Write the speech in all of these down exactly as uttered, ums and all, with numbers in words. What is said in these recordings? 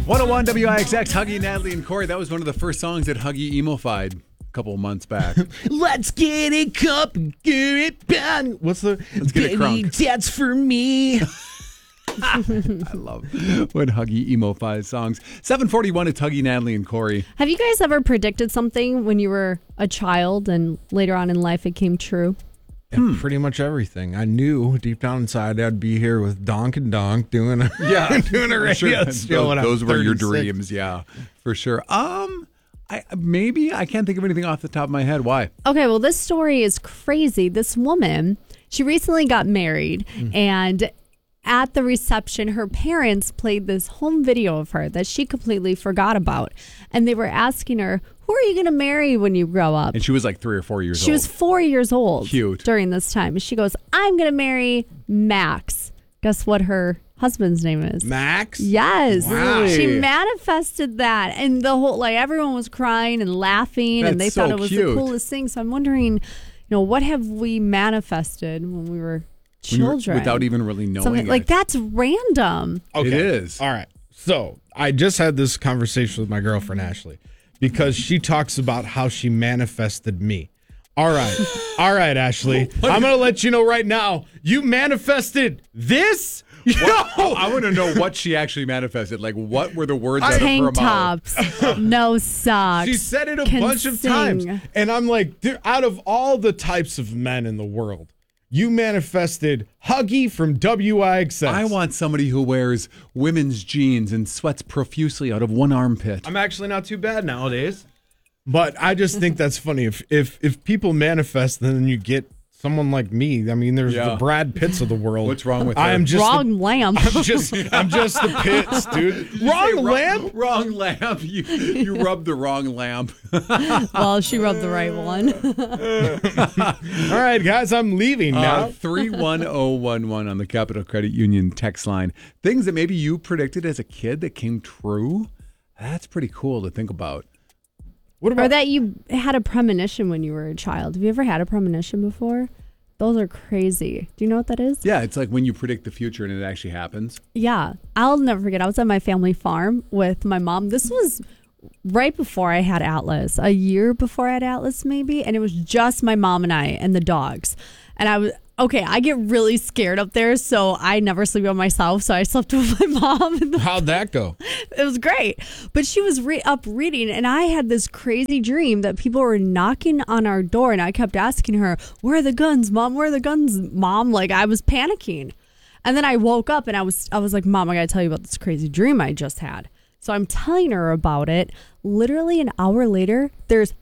one oh one W I X X, Huggy, Natalie, and Corey. That was one of the first songs that Huggy emo-fied a couple of months back. Let's get it cup and get it down. What's the? Let's get it crunk. That's for me. I love when Huggy emo-fies songs. seven forty-one, it's Huggy, Natalie, and Corey. Have you guys ever predicted something when you were a child and later on in life it came true? Yeah, hmm. Pretty much everything. I knew deep down inside I'd be here with Donk and Donk doing a yeah, doing a radio sure. show. Those, those were your dreams, yeah, for sure. Um, I maybe I can't think of anything off the top of my head. Why? Okay, well, this story is crazy. This woman, she recently got married, mm. and at the reception, her parents played this home video of her that she completely forgot about, and they were asking her, who are you going to marry when you grow up? And she was like three or four years she old. She was four years old. Cute. During this time. She goes, I'm going to marry Max. Guess what her husband's name is? Max? Yes. Wow. She manifested that. And the whole, like, everyone was crying and laughing, That's and they so thought it was cute. the coolest thing. So I'm wondering, you know, what have we manifested when we were children? Without even really knowing Something, it. like, that's random. Okay. It is. All right. So I just had this conversation with my girlfriend, Ashley, because she talks about how she manifested me. All right. All right, Ashley. I'm going to let you know right now. You manifested this? What, I, I want to know what she actually manifested. Like, what were the words out of her Tank mouth? tops, no socks. She said it a can bunch of sing. times. And I'm like, out of all the types of men in the world, you manifested Huggy from W I X X. I want somebody who wears women's jeans and sweats profusely out of one armpit. I'm actually not too bad nowadays. But I just think that's funny. If if if people manifest, then you get someone like me. I mean, there's Yeah. the Brad Pitts of the world. What's wrong with I her? am just Wrong the, lamp. I'm just I'm just the Pitts, dude. Wrong Wrong lamp? Wrong lamp. You you rubbed the wrong lamp. Well, she rubbed the right one. All right, guys, I'm leaving now. Uh, three one zero one one on the Capital Credit Union text line. Things that maybe you predicted as a kid that came true. That's pretty cool to think about. What about Or that you had a premonition when you were a child. Have you ever had a premonition before? Those are crazy. Do you know what that is? Yeah, it's like when you predict the future and it actually happens. Yeah. I'll never forget. I was at my family farm with my mom. This was right before I had Atlas, a year before I had Atlas maybe. And it was just my mom and I and the dogs. And I was, okay, I get really scared up there. So I never sleep by myself. So I slept with my mom. In the How'd that go? It was great. But she was re- up reading, and I had this crazy dream that people were knocking on our door, and I kept asking her, where are the guns, Mom? Where are the guns, Mom? Like, I was panicking. And then I woke up, and I was I was like, Mom, I got to tell you about this crazy dream I just had. So I'm telling her about it. Literally an hour later, there's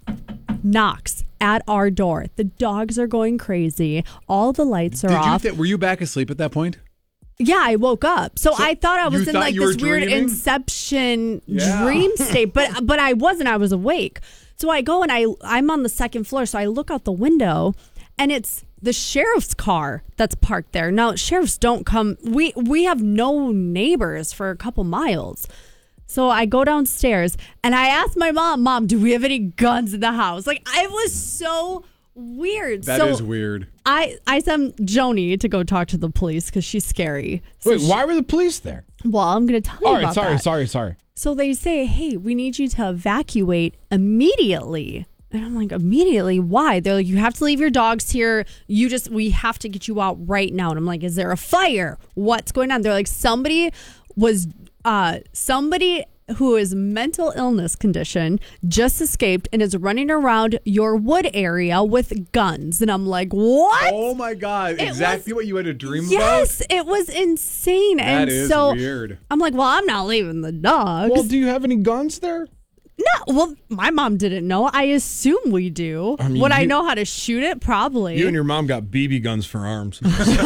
knocks at our door. The dogs are going crazy. All the lights are Did off. you th- were you back asleep at that point? Yeah, I woke up. So, So I thought I was you in thought like you were this weird dreaming? inception Yeah. dream state, but but I wasn't. I was awake. So I go and I I'm on the second floor. So I look out the window, and it's the sheriff's car that's parked there. Now sheriffs don't come. We we have no neighbors for a couple miles. So I go downstairs and I ask my mom, Mom, do we have any guns in the house? Like, I was so weird. That so is weird. I, I sent Joni to go talk to the police because she's scary. So Wait, she- why were the police there? Well, I'm going to tell you All right, about sorry, that. sorry, sorry. So they say, hey, we need you to evacuate immediately. And I'm like, immediately? Why? They're like, you have to leave your dogs here. You just, we have to get you out right now. And I'm like, is there a fire? What's going on? They're like, somebody was, uh, somebody who is mental illness condition just escaped and is running around your wood area with guns. And I'm like, what? Oh my God. It Exactly was- what you had a dream Yes, about? it was insane. That and is so weird. I'm like, well, I'm not leaving the dogs. Well, do you have any guns there? No, well, my mom didn't know. I assume we do. I mean, Would I you- know how to shoot it? Probably. You and your mom got B B guns for arms.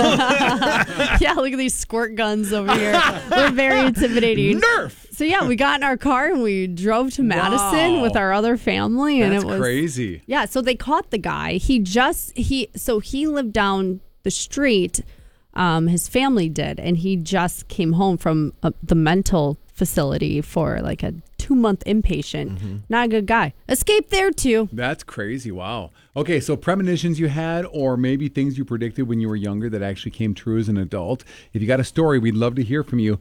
Yeah, look at these squirt guns over here. We're very intimidating. Nerf! So yeah, we got in our car and we drove to Madison Wow. with our other family, and That's it was crazy. Yeah, so they caught the guy. He just he so he lived down the street. Um, his family did, and he just came home from uh, the mental facility for like a two month inpatient. Mm-hmm. Not a good guy. Escaped there too. That's crazy. Wow. Okay, so premonitions you had, or maybe things you predicted when you were younger that actually came true as an adult. If you got a story, we'd love to hear from you.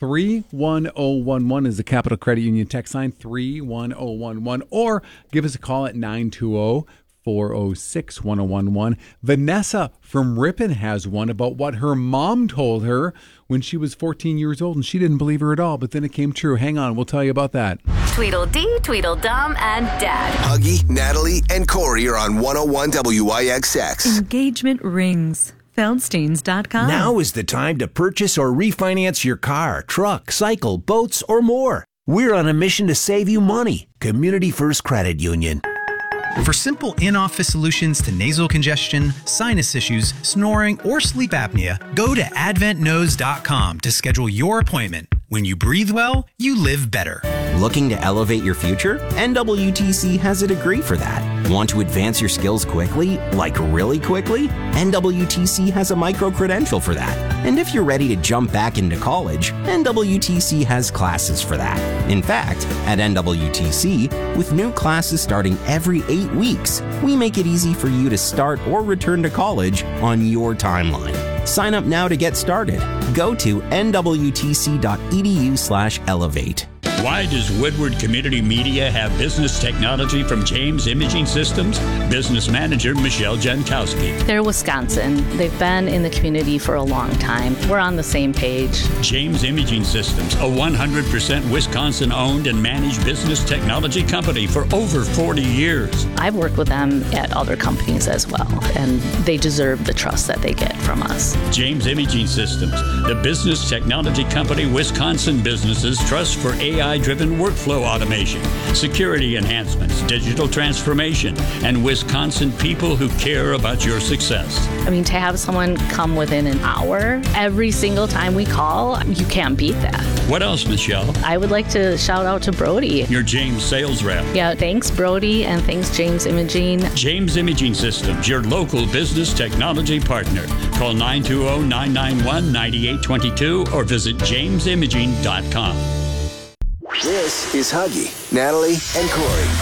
three one zero one one is the Capital Credit Union text line, three one zero one one, or give us a call at nine two zero, four zero six, one zero one one. Vanessa from Ripon has one about what her mom told her when she was fourteen years old, and she didn't believe her at all, but then it came true. Hang on, we'll tell you about that. Tweedledee, Tweedledum, and Dad. Huggy, Natalie, and Corey are on one oh one W I X X. Engagement rings. Feldsteins dot com. Now is the time to purchase or refinance your car, truck, cycle, boats, or more. We're on a mission to save you money. Community First Credit Union. For simple in-office solutions to nasal congestion, sinus issues, snoring, or sleep apnea, go to advent nose dot com to schedule your appointment. When you breathe well, you live better. Looking to elevate your future? N W T C has a degree for that. Want to advance your skills quickly? Like really quickly? N W T C has a micro-credential for that. And if you're ready to jump back into college, N W T C has classes for that. In fact, at N W T C, with new classes starting every eight weeks, we make it easy for you to start or return to college on your timeline. Sign up now to get started. Go to N W T C dot E D U slash elevate. Why does Woodward Community Media have business technology from James Imaging Systems? Business manager Michelle Jankowski. They're Wisconsin. They've been in the community for a long time. We're on the same page. James Imaging Systems, a one hundred percent Wisconsin-owned and managed business technology company for over forty years. I've worked with them at other companies as well, and they deserve the trust that they get from us. James Imaging Systems, the business technology company Wisconsin businesses trust for A I-driven workflow automation, security enhancements, digital transformation, and Wisconsin people who care about your success. I mean, to have someone come within an hour every single time we call, you can't beat that. What else, Michelle? I would like to shout out to Brody. Your James sales rep. Yeah, thanks, Brody, and thanks, James Imaging. James Imaging Systems, your local business technology partner. Call nine two zero, nine nine one, nine eight two two or visit james imaging dot com. This is Huggy, Natalie, and Corey